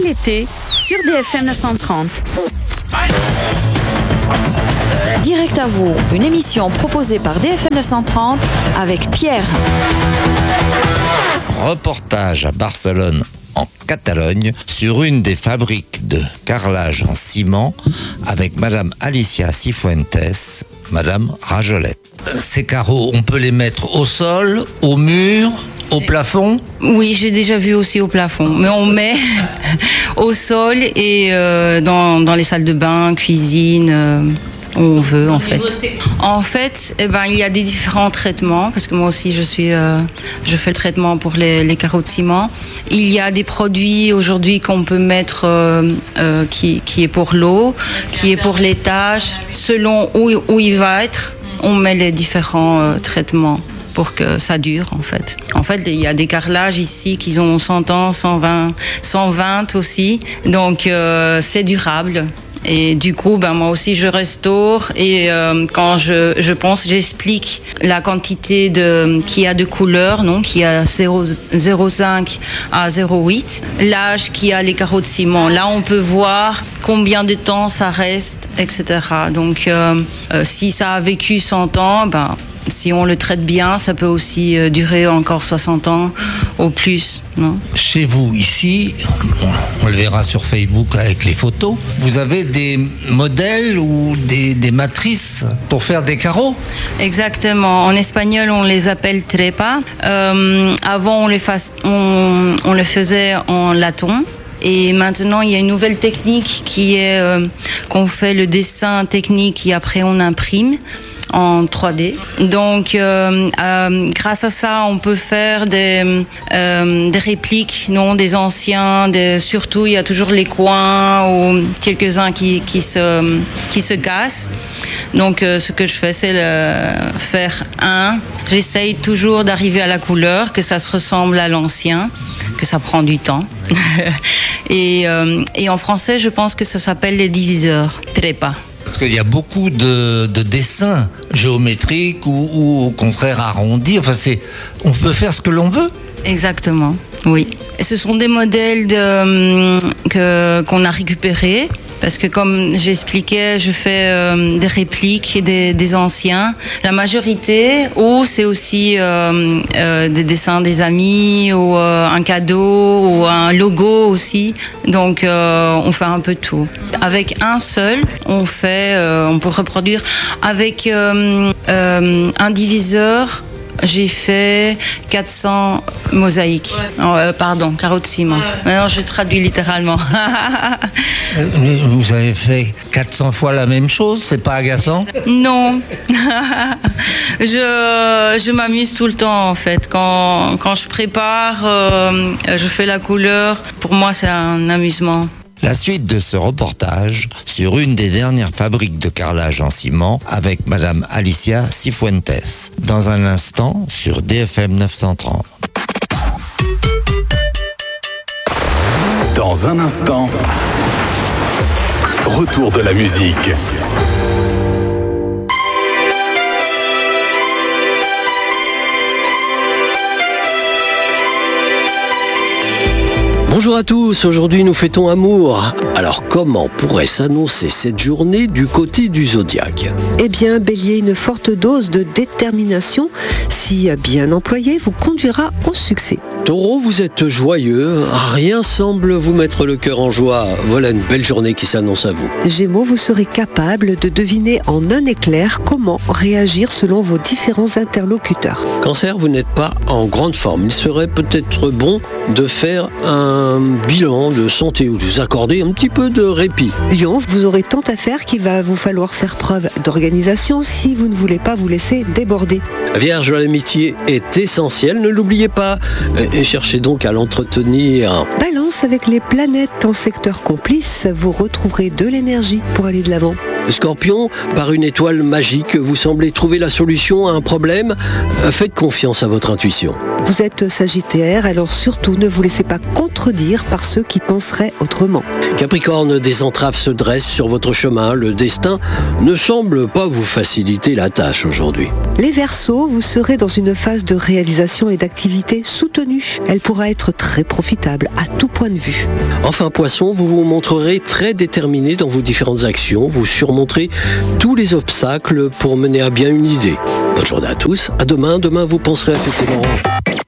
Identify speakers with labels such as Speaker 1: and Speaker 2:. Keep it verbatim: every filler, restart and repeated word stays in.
Speaker 1: l'été sur D F M neuf cent trente.
Speaker 2: Direct à vous, une émission proposée par D F M neuf cent trente avec Pierre.
Speaker 3: Reportage à Barcelone, en Catalogne, sur une des fabriques de carrelage en ciment avec Madame Alicia Cifuentes, Madame Rajolette. Ces carreaux, on peut les mettre au sol, au mur, au plafond?
Speaker 4: Oui, j'ai déjà vu aussi au plafond, mais on met au sol et euh, dans, dans les salles de bain, cuisine, euh, où on veut en fait. En fait, eh ben, il y a des différents traitements, parce que moi aussi je, suis, euh, je fais le traitement pour les, les carreaux de ciment. Il y a des produits aujourd'hui qu'on peut mettre euh, euh, qui, qui est pour l'eau, qui est pour les tâches, selon où, où il va être. On met les différents euh, traitements pour que ça dure, en fait. En fait, il y a des carrelages ici qui ont cent ans, cent vingt, cent vingt aussi. Donc, euh, c'est durable. Et du coup, ben, moi aussi, je restaure. Et euh, quand je, je pense, j'explique la quantité de, qu'il y a de couleurs, non, qu'il y a zéro virgule cinq à zéro virgule huit. L'âge qu'il y a les carreaux de ciment. Là, on peut voir combien de temps ça reste, et cetera. Donc, euh, euh, si ça a vécu cent ans, ben, si on le traite bien, ça peut aussi euh, durer encore soixante ans au plus. Non ?
Speaker 3: Chez vous, ici, on, on le verra sur Facebook avec les photos, vous avez des modèles ou des, des matrices pour faire des carreaux?
Speaker 4: Exactement. En espagnol, on les appelle trepa. Euh, avant, on les, fa- on, on les faisait en laton. Et maintenant, il y a une nouvelle technique qui est euh, qu'on fait le dessin technique et après on imprime en trois D. Donc, euh, euh, grâce à ça, on peut faire des, euh, des répliques, non, des anciens. Des, surtout, il y a toujours les coins ou quelques-uns qui, qui, se, qui se cassent. Donc, euh, ce que je fais, c'est le, faire un. J'essaye toujours d'arriver à la couleur, que ça se ressemble à l'ancien, que ça prend du temps. et, euh, et en français, je pense que ça s'appelle les diviseurs, trepa.
Speaker 3: Parce qu'il y a beaucoup de, de dessins géométriques ou, ou au contraire arrondis. Enfin, c'est, on peut faire ce que l'on veut.
Speaker 4: Exactement, oui. Ce sont des modèles de, que, qu'on a récupérés. Parce que comme j'expliquais, je fais euh, des répliques des, des anciens. La majorité, ou c'est aussi euh, euh, des dessins des amis, ou euh, un cadeau, ou un logo aussi. Donc euh, on fait un peu tout. Avec un seul, on fait, euh, on peut reproduire. Avec euh, euh, un diviseur, j'ai fait quatre cents mosaïques. Ouais. Oh, euh, pardon, carreaux de ciment. Ouais. Maintenant, je traduis littéralement.
Speaker 3: Vous avez fait quatre cents fois la même chose, c'est pas agaçant?
Speaker 4: Non. je, je m'amuse tout le temps, en fait. Quand, quand je prépare, euh, je fais la couleur. Pour moi, c'est un amusement.
Speaker 3: La suite de ce reportage sur une des dernières fabriques de carrelage en ciment avec Madame Alicia Cifuentes. Dans un instant sur D F M neuf cent trente.
Speaker 5: Dans un instant, retour de la musique.
Speaker 6: Bonjour à tous, aujourd'hui nous fêtons amour. Alors comment pourrait s'annoncer cette journée du côté du zodiaque?
Speaker 7: Eh bien, Bélier, une forte dose de détermination, si bien employée, vous conduira au succès.
Speaker 6: Taureau, vous êtes joyeux, rien semble vous mettre le cœur en joie. Voilà une belle journée qui s'annonce à vous.
Speaker 7: Gémeaux, vous serez capable de deviner en un éclair comment réagir selon vos différents interlocuteurs.
Speaker 6: Cancer, vous n'êtes pas en grande forme. Il serait peut-être bon de faire un bilan de santé ou de vous accorder un petit peu de répit.
Speaker 7: Lion, vous aurez tant à faire qu'il va vous falloir faire preuve d'organisation si vous ne voulez pas vous laisser déborder.
Speaker 6: Vierge, l'amitié est essentielle, ne l'oubliez pas. Et cherchez donc à l'entretenir.
Speaker 7: Balance, avec les planètes en secteur complice, vous retrouverez de l'énergie pour aller de l'avant.
Speaker 6: Scorpion, par une étoile magique, vous semblez trouver la solution à un problème. Faites confiance à votre intuition.
Speaker 7: Vous êtes Sagittaire, alors surtout ne vous laissez pas contredire par ceux qui penseraient autrement.
Speaker 6: Capricorne, des entraves se dressent sur votre chemin. Le destin ne semble pas vous faciliter la tâche aujourd'hui.
Speaker 7: Les Verseaux, vous serez dans une phase de réalisation et d'activité soutenue. Elle pourra être très profitable à tout point de vue.
Speaker 6: Enfin, Poisson, vous vous montrerez très déterminé dans vos différentes actions. Vous surmonterez tous les obstacles pour mener à bien une idée. Bonne journée à tous. À demain. Demain, vous penserez à fêter Laurent.